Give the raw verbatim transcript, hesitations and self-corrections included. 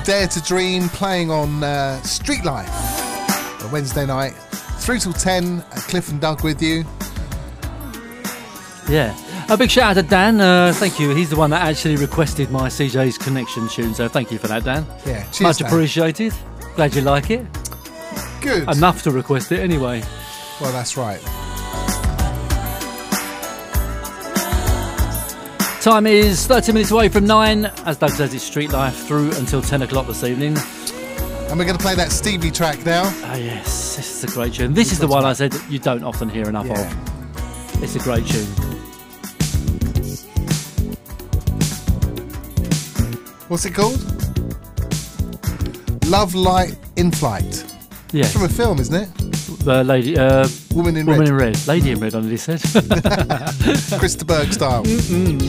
Dare to Dream playing on uh, Street Life on Wednesday night through till ten. uh, Cliff and Doug with you. Yeah. A big shout out to Dan. Uh, thank you. He's the one that actually requested my C J's Connection tune, so thank you for that, Dan. Yeah, cheers, Much Dan. appreciated. Glad you like it. Good. Enough to request it anyway. Well, that's right. Time is thirty minutes away from nine. As Doug says, it's Street Life through until ten o'clock this evening. And we're going to play that Stevie track now. Ah, yes, this is a great tune. This is the one I said you don't often hear enough Yeah. of. It's a great tune. What's it called? Love Light in Flight. Yes. It's from a film, isn't it? The lady, uh, Woman in Woman Red. in Red. Lady in Red, I nearly said. Christa Berg style. Mm-mm.